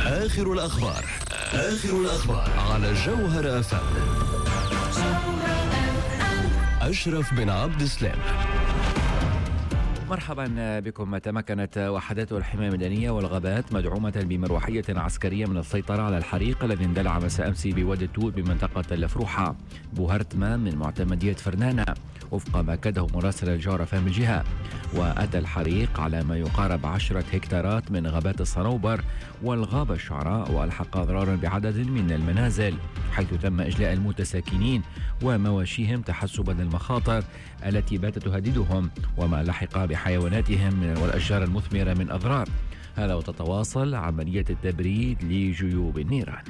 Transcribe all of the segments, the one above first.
آخر الأخبار على جوهر FM. أشرف بن عبد السلام. مرحبا بكم. تمكنت وحدات الحماية المدنية والغابات مدعومة بمروحية عسكرية من السيطرة على الحريق الذي اندلع مساء أمس بوادي التوت بمنطقة الفروحة بوهرتما من معتمدية فرنانا وفق ما أكده مراسل الجوهر FM الجهة. وأتى الحريق على ما يقارب 10 هكتارات من غابات الصنوبر والغابة الشعراء وألحق أضرارا بعدد من المنازل، حيث تم إجلاء المتساكنين ومواشيهم تحسبا للمخاطر التي باتت تهددهم وما لحق بحيواناتهم والأشجار المثمرة من أضرار. هذا وتتواصل عملية التبريد لجيوب النيران.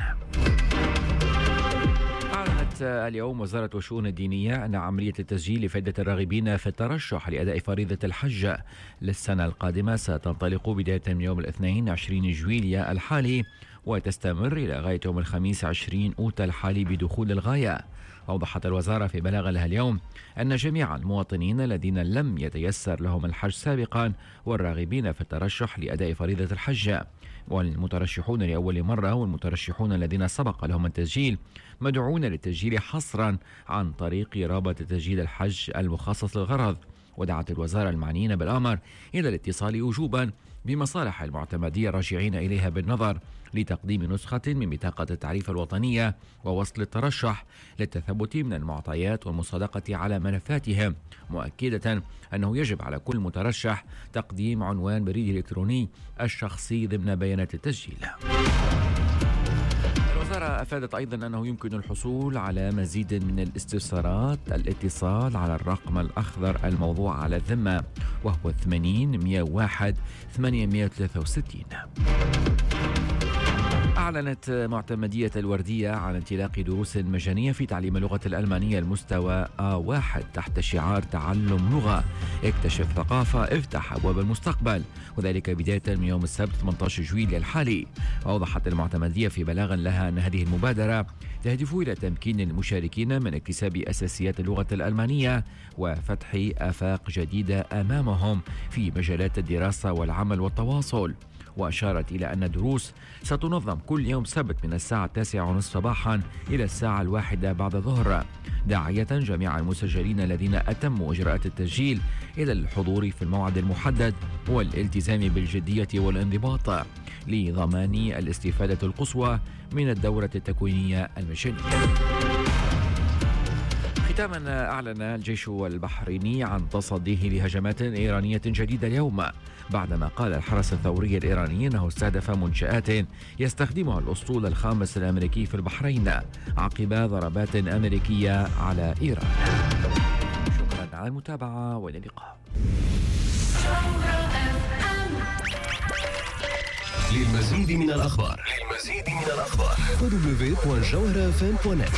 أعلنت اليوم وزارة الشؤون الدينية أن عملية التسجيل لفائدة الراغبين في الترشح لأداء فريضة الحج للسنة القادمة ستنطلق بداية من يوم الاثنين 20 جويلية الحالي وتستمر إلى غاية يوم الخميس 20 أوت الحالي بدخول الغاية. أوضحت الوزارة في بلاغ لها اليوم أن جميع المواطنين الذين لم يتيسر لهم الحج سابقا والراغبين في الترشح لأداء فريضة الحج والمترشحون لأول مرة والمترشحون الذين سبق لهم التسجيل مدعون للتسجيل حصرا عن طريق رابط تسجيل الحج المخصص للغرض. ودعت الوزارة المعنيين بالأمر إلى الاتصال وجوبا بمصالح المعتمدية الراجعين إليها بالنظر لتقديم نسخة من بطاقة التعريف الوطنية ووصل الترشح للتثبت من المعطيات والمصادقة على ملفاتهم، مؤكدة أنه يجب على كل مترشح تقديم عنوان بريد إلكتروني الشخصي ضمن بيانات التسجيل. الوزارة أفادت أيضا أنه يمكن الحصول على مزيد من الاستفسارات الاتصال على الرقم الأخضر الموضوع على الذمة وهو 80-101-863. أعلنت معتمدية الوردية عن انطلاق دروس مجانية في تعليم اللغة الألمانية المستوى A1 تحت شعار تعلم لغة اكتشف ثقافة افتح أبواب المستقبل، وذلك بداية من يوم السبت 18 جويلية الحالي. أوضحت المعتمدية في بلاغ لها أن هذه المبادرة تهدف إلى تمكين المشاركين من اكتساب أساسيات اللغة الألمانية وفتح آفاق جديدة أمامهم في مجالات الدراسة والعمل والتواصل. وأشارت إلى أن الدروس ستنظم كل يوم سبت من الساعة 9:30 صباحا إلى الساعة 1 بعد الظهر، داعية جميع المسجلين الذين أتموا إجراءات التسجيل إلى الحضور في الموعد المحدد والالتزام بالجدية والانضباط لضمان الاستفادة القصوى من الدورة التكوينية المجانية. ختاما، أعلن الجيش البحريني عن تصديه لهجمات إيرانية جديدة اليوم بعدما قال الحرس الثوري الإيراني أنه استهدف منشآت يستخدمها الأسطول الخامس الأمريكي في البحرين عقب ضربات أمريكية على إيران. شكرا على المتابعة وإلى اللقاء. للمزيد من الأخبار www.jawharfm.net.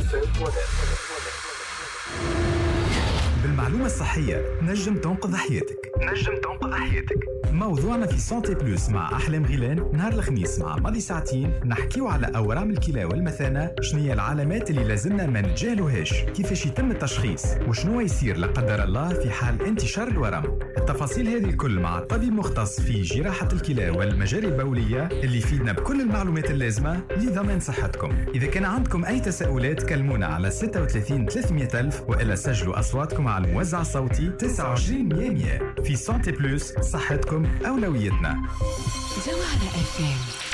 بالمعلومة الصحية نجم تنقذ حياتك. موضوعنا في سانتي بلوس مع أحلام غيلان نهار الخميس مع ماضي ساعتين نحكيو على أورام الكلى والمثانة، شنية العلامات اللي لازمنا ما نتجاهلوهاش، كيفاش يتم التشخيص وشنو يصير لا قدر الله في حال انتشار الورم. التفاصيل هذه الكل مع طبيب مختص في جراحة الكلى والمجاري البولية اللي يفيدنا بكل المعلومات اللازمة لضمان صحتكم. إذا كان عندكم أي تساؤلات كلمونا على 36 300 ألف وإلا سجلوا أصواتكم على الموزع الصوتي 29 100 في سانتي بلوس. صحتكم أولويتنا. جوهر FM.